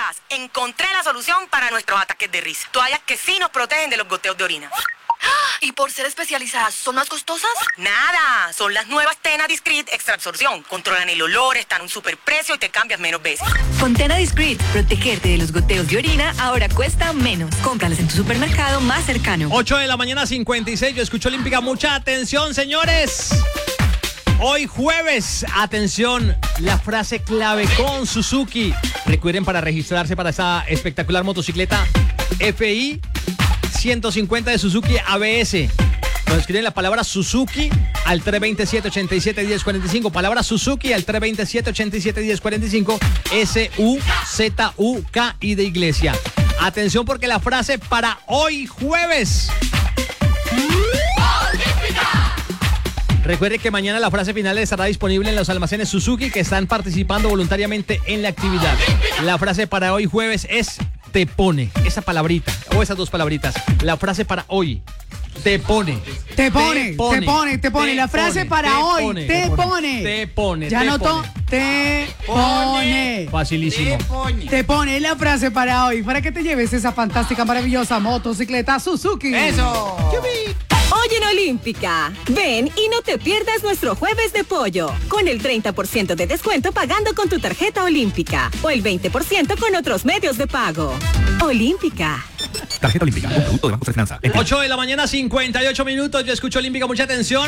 estás? Encontré la solución para nuestros ataques de risa. Toallas que sí nos protegen de los goteos de orina. ¿Y por ser especializadas, son más costosas? Nada, son las nuevas Tena Discreet Extra Absorción. Controlan el olor, están a un superprecio y te cambias menos veces. Con Tena Discreet, protegerte de los goteos de orina ahora cuesta menos. Cómpralas en tu supermercado más cercano. 8:56 a.m. Yo escucho Olímpica. Mucha atención, señores. Hoy jueves, atención, la frase clave con Suzuki. Recuerden, para registrarse para esta espectacular motocicleta FI 150 de Suzuki ABS. Nos escriben la palabra Suzuki al 327-87-1045. Palabra Suzuki al 327-87-1045. SUZUKI de iglesia. Atención, porque la frase para hoy jueves. Recuerde que mañana la frase final estará disponible en los almacenes Suzuki que están participando voluntariamente en la actividad. La frase para hoy jueves es te pone, esa palabrita o esas dos palabritas. La frase para hoy, te pone. Te pone. La frase para hoy, te pone. ¿Ya notó? Te pone. Facilísimo. Te pone la frase para hoy, para que te lleves esa fantástica, maravillosa motocicleta Suzuki. ¡Eso! Hoy en Olímpica, ven y no te pierdas nuestro jueves de pollo, con el 30% de descuento pagando con tu tarjeta Olímpica o el 20% con otros medios de pago. Olímpica. Tarjeta Olímpica, un producto de Banco de Finanza. 8:58 a.m. Yo escucho Olímpica. Mucha atención.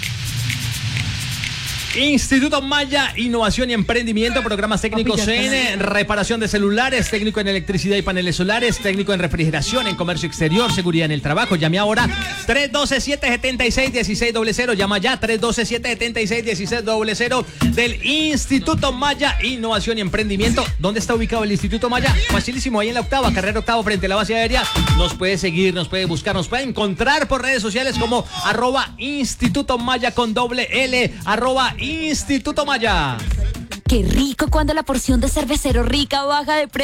Instituto Maya, Innovación y Emprendimiento, programas técnicos en reparación de celulares, técnico en electricidad y paneles solares, técnico en refrigeración, en comercio exterior, seguridad en el trabajo. Llame ahora 312-776-1600. Llama ya 312-776-1600 del Instituto Maya, Innovación y Emprendimiento. ¿Dónde está ubicado el Instituto Maya? Facilísimo, ahí en la octava, carrera octava, frente a la base aérea. Nos puede seguir, nos puede buscar, nos puede encontrar por redes sociales como @Instituto Maya con doble L, @Instituto Maya. Qué rico cuando la porción de cervecero rica baja de precio.